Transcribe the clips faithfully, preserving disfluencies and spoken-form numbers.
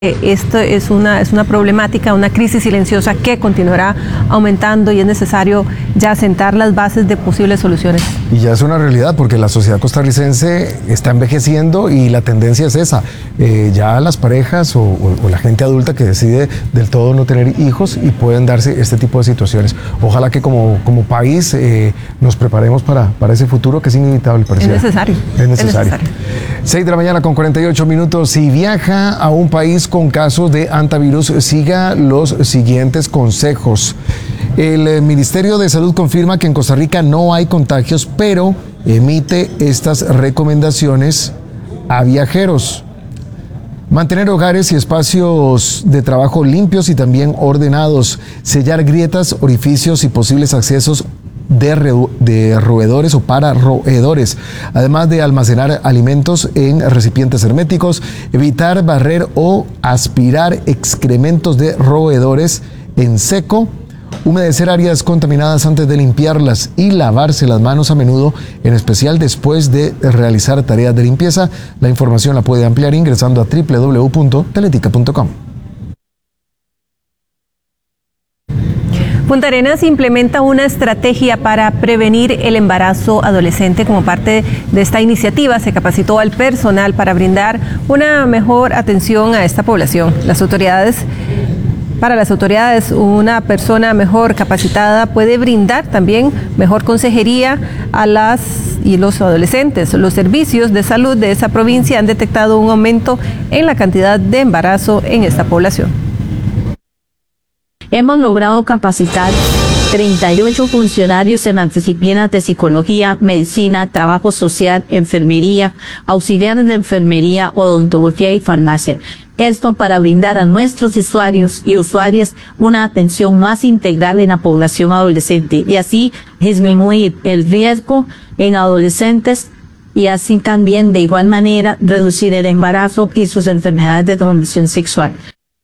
Esto es una, es una problemática, una crisis silenciosa que continuará aumentando y es necesario ya sentar las bases de posibles soluciones. Y ya es una realidad porque la sociedad costarricense está envejeciendo y la tendencia es esa. Eh, ya las parejas o, o, o la gente adulta que decide del todo no tener hijos y pueden darse este tipo de situaciones. Ojalá que como, como país eh, nos preparemos para, para ese futuro que es inevitable. Es necesario. Es necesario. seis de la mañana con cuarenta y ocho minutos. Si viaja a un país con casos de hantavirus, siga los siguientes consejos. El Ministerio de Salud confirma que en Costa Rica no hay contagios, pero emite estas recomendaciones a viajeros. Mantener hogares y espacios de trabajo limpios y también ordenados. Sellar grietas, orificios y posibles accesos De, de roedores o para roedores, además de almacenar alimentos en recipientes herméticos, evitar barrer o aspirar excrementos de roedores en seco, humedecer áreas contaminadas antes de limpiarlas y lavarse las manos a menudo, en especial después de realizar tareas de limpieza. La información la puede ampliar ingresando a doble u doble u doble u punto teletica punto com. Punta Arenas implementa una estrategia para prevenir el embarazo adolescente. Como parte de esta iniciativa, se capacitó al personal para brindar una mejor atención a esta población. Las autoridades, para las autoridades, una persona mejor capacitada puede brindar también mejor consejería a las y los adolescentes. Los servicios de salud de esa provincia han detectado un aumento en la cantidad de embarazo en esta población. Hemos logrado capacitar treinta y ocho funcionarios en las disciplinas de psicología, medicina, trabajo social, enfermería, auxiliares de enfermería, odontología y farmacia. Esto para brindar a nuestros usuarios y usuarias una atención más integral en la población adolescente y así disminuir el riesgo en adolescentes y así también de igual manera reducir el embarazo y sus enfermedades de transmisión sexual.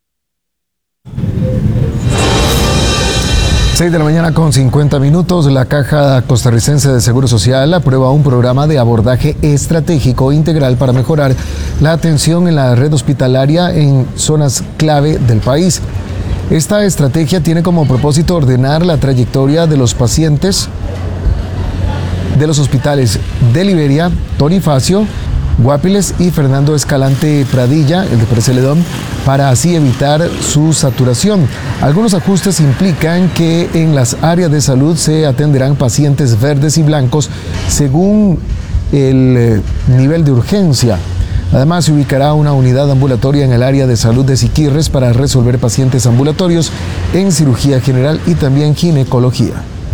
seis de la mañana con cincuenta minutos, la Caja Costarricense de Seguro Social aprueba un programa de abordaje estratégico integral para mejorar la atención en la red hospitalaria en zonas clave del país. Esta estrategia tiene como propósito ordenar la trayectoria de los pacientes de los hospitales de Liberia, Bonifacio, Guapiles y Fernando Escalante Pradilla, el de Preceledón, para así evitar su saturación. Algunos ajustes implican que en las áreas de salud se atenderán pacientes verdes y blancos según el nivel de urgencia. Además, se ubicará una unidad ambulatoria en el área de salud de Siquirres para resolver pacientes ambulatorios en cirugía general y también ginecología.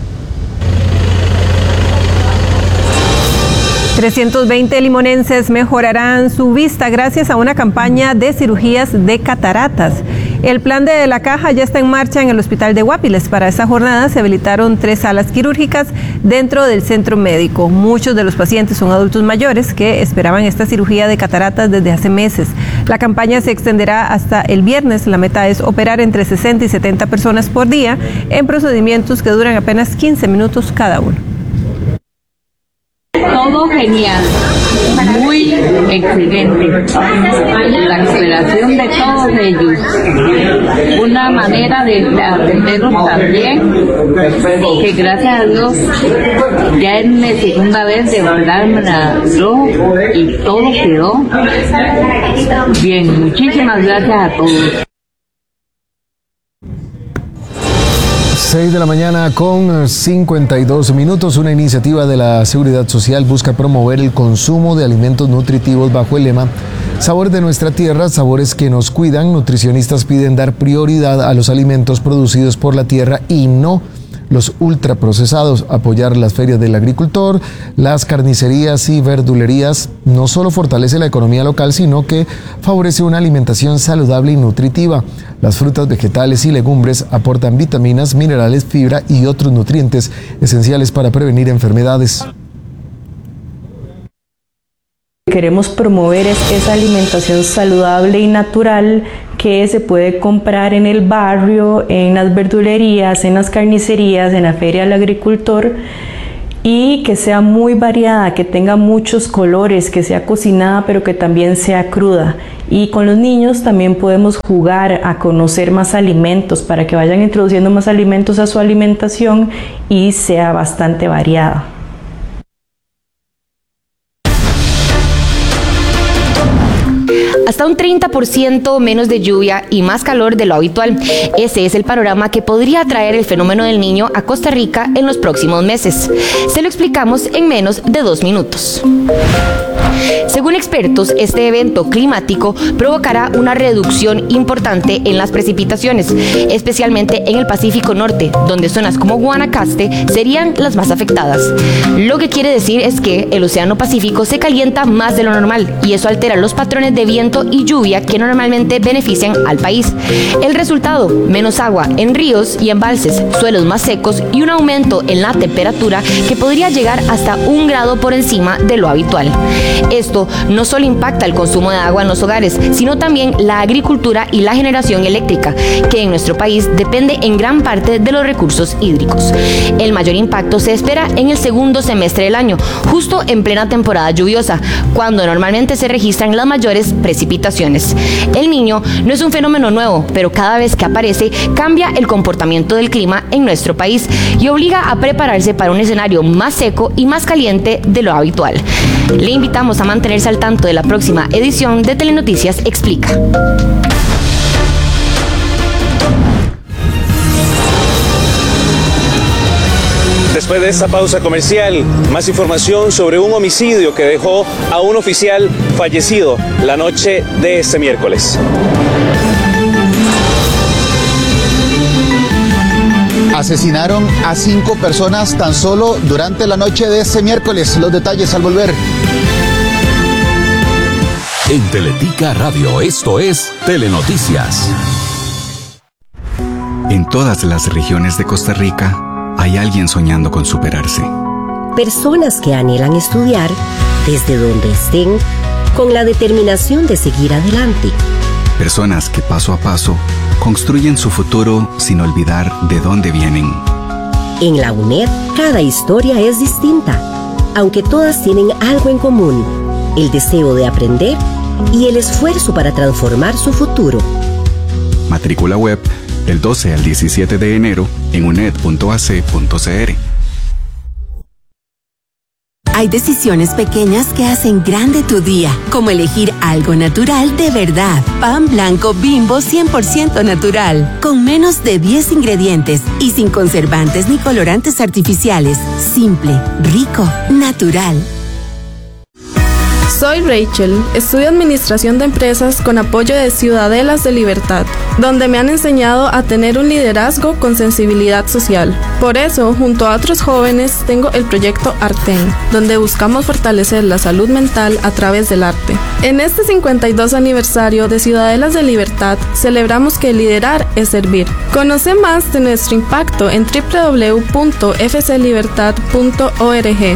trescientos veinte limonenses mejorarán su vista gracias a una campaña de cirugías de cataratas. El plan de la Caja ya está en marcha en el Hospital de Guapiles. Para esa jornada se habilitaron tres salas quirúrgicas dentro del centro médico. Muchos de los pacientes son adultos mayores que esperaban esta cirugía de cataratas desde hace meses. La campaña se extenderá hasta el viernes. La meta es operar entre sesenta y setenta personas por día en procedimientos que duran apenas quince minutos cada uno. Todo genial, muy excelente. La cooperación de todos ellos, una manera de atenderlos también, que gracias a Dios ya es mi segunda vez de operarme yo y todo quedó bien. Muchísimas gracias a todos. seis de la mañana con cincuenta y dos minutos. Una iniciativa de la Seguridad Social busca promover el consumo de alimentos nutritivos bajo el lema Sabores de nuestra tierra, sabores que nos cuidan. Nutricionistas piden dar prioridad a los alimentos producidos por la tierra y no los ultraprocesados. Apoyar las ferias del agricultor, las carnicerías y verdulerías no solo fortalece la economía local, sino que favorece una alimentación saludable y nutritiva. Las frutas, vegetales y legumbres aportan vitaminas, minerales, fibra y otros nutrientes esenciales para prevenir enfermedades. Queremos promover es esa alimentación saludable y natural que se puede comprar en el barrio, en las verdulerías, en las carnicerías, en la feria del agricultor, y que sea muy variada, que tenga muchos colores, que sea cocinada pero que también sea cruda. Y con los niños también podemos jugar a conocer más alimentos para que vayan introduciendo más alimentos a su alimentación y sea bastante variada. Hasta un treinta por ciento menos de lluvia y más calor de lo habitual. Ese es el panorama que podría traer el fenómeno del Niño a Costa Rica en los próximos meses. Se lo explicamos en menos de dos minutos. Según expertos, este evento climático provocará una reducción importante en las precipitaciones, especialmente en el Pacífico Norte, donde zonas como Guanacaste serían las más afectadas. Lo que quiere decir es que el Océano Pacífico se calienta más de lo normal y eso altera los patrones de viento y lluvia que normalmente benefician al país. El resultado, menos agua en ríos y embalses, suelos más secos y un aumento en la temperatura que podría llegar hasta un grado por encima de lo habitual. Esto no solo impacta el consumo de agua en los hogares, sino también la agricultura y la generación eléctrica, que en nuestro país depende en gran parte de los recursos hídricos. El mayor impacto se espera en el segundo semestre del año, justo en plena temporada lluviosa, cuando normalmente se registran las mayores precipitaciones. El Niño no es un fenómeno nuevo, pero cada vez que aparece cambia el comportamiento del clima en nuestro país y obliga a prepararse para un escenario más seco y más caliente de lo habitual. Le invitamos a mantenerse al tanto de la próxima edición de Telenoticias Explica. Después de esta pausa comercial, más información sobre un homicidio que dejó a un oficial fallecido la noche de este miércoles. Asesinaron a cinco personas tan solo durante la noche de este miércoles. Los detalles al volver. En Teletica Radio, esto es Telenoticias. En todas las regiones de Costa Rica hay alguien soñando con superarse. Personas que anhelan estudiar desde donde estén con la determinación de seguir adelante. Personas que paso a paso construyen su futuro sin olvidar de dónde vienen. En la UNED, cada historia es distinta, aunque todas tienen algo en común: el deseo de aprender y el esfuerzo para transformar su futuro. Matrícula web del doce al diecisiete de enero en uned punto a c punto c r. Hay decisiones pequeñas que hacen grande tu día, como elegir algo natural de verdad. Pan blanco Bimbo cien por ciento natural, con menos de diez ingredientes y sin conservantes ni colorantes artificiales. Simple, rico, natural. Soy Rachel, estudio Administración de Empresas con apoyo de Ciudadelas de Libertad, donde me han enseñado a tener un liderazgo con sensibilidad social. Por eso, junto a otros jóvenes, tengo el proyecto Arten, donde buscamos fortalecer la salud mental a través del arte. En este cincuenta y dos aniversario de Ciudadelas de Libertad, celebramos que liderar es servir. Conoce más de nuestro impacto en doble u doble u doble u punto f c libertad punto org.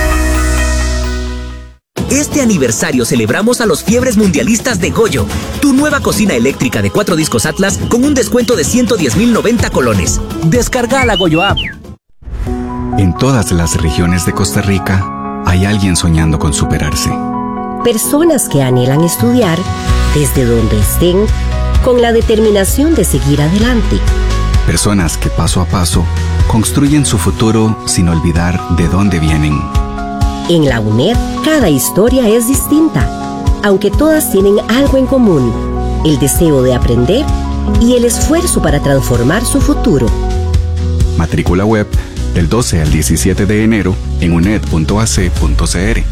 Este aniversario celebramos a los fiebres mundialistas de Goyo, tu nueva cocina eléctrica de cuatro discos Atlas con un descuento de ciento diez mil noventa colones. Descarga la Goyo App. En todas las regiones de Costa Rica hay alguien soñando con superarse. Personas que anhelan estudiar desde donde estén con la determinación de seguir adelante. Personas que paso a paso construyen su futuro sin olvidar de dónde vienen. En la UNED, cada historia es distinta, aunque todas tienen algo en común: el deseo de aprender y el esfuerzo para transformar su futuro. Matrícula web del doce al diecisiete de enero en uned punto a c punto c r.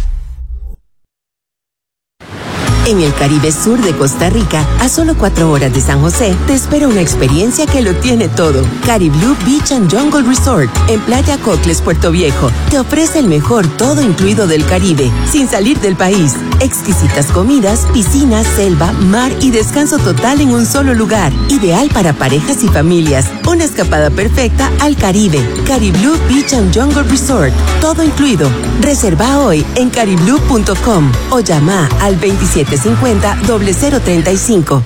En el Caribe Sur de Costa Rica, a solo cuatro horas de San José, te espera una experiencia que lo tiene todo. Cariblú Beach and Jungle Resort, en Playa Cocles, Puerto Viejo, te ofrece el mejor todo incluido del Caribe, sin salir del país. Exquisitas comidas, piscinas, selva, mar y descanso total en un solo lugar. Ideal para parejas y familias. Una escapada perfecta al Caribe. Cariblú Beach and Jungle Resort, todo incluido. Reserva hoy en cariblú punto com o llama al veintisiete cincuenta cero cero treinta y cinco.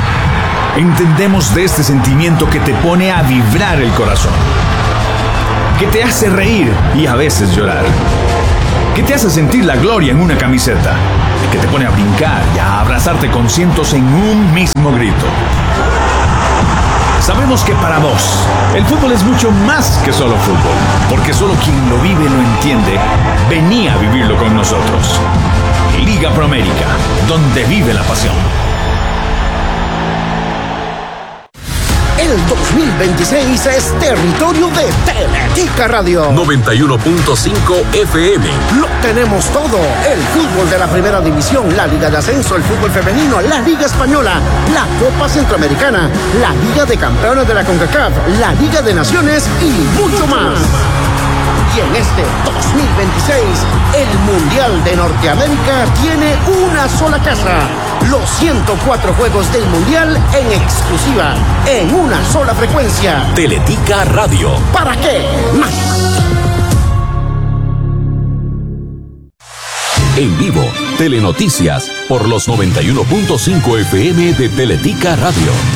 Entendemos de este sentimiento que te pone a vibrar el corazón. que te hace reír y a veces llorar, que te hace sentir la gloria en una camiseta, que te pone a brincar y a abrazarte con cientos en un mismo grito. Sabemos que para vos, el fútbol es mucho más que solo fútbol, porque solo quien lo vive lo entiende. Vení a vivirlo con nosotros. Liga Promérica, donde vive la pasión. El dos mil veintiséis es territorio de Teletica Radio. noventa y uno punto cinco F M. Lo tenemos todo. El fútbol de la primera división, la Liga de Ascenso, el fútbol femenino, la Liga Española, la Copa Centroamericana, la Liga de Campeones de la CONCACAF, la Liga de Naciones y mucho más. Y en este dos mil veintiséis, el Mundial de Norteamérica tiene una sola casa. Los ciento cuatro juegos del Mundial en exclusiva, en una sola frecuencia. Teletica Radio. ¿Para qué más? En vivo, Telenoticias, por los noventa y uno punto cinco F M de Teletica Radio.